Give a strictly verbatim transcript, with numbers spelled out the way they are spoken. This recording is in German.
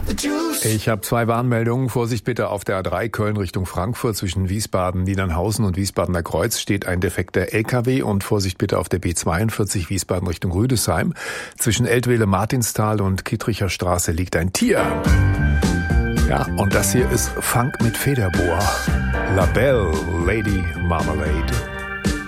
Ich habe zwei Warnmeldungen. Vorsicht bitte auf der A drei Köln Richtung Frankfurt zwischen Wiesbaden-Niedernhausen und Wiesbadener Kreuz steht ein defekter L K W und Vorsicht bitte auf der B zweiundvierzig Wiesbaden Richtung Rüdesheim. Zwischen Eltvele-Martinsthal und Kittricher Straße liegt ein Tier. Ja, und das hier ist Funk mit Federbohr. La Belle Lady Marmalade.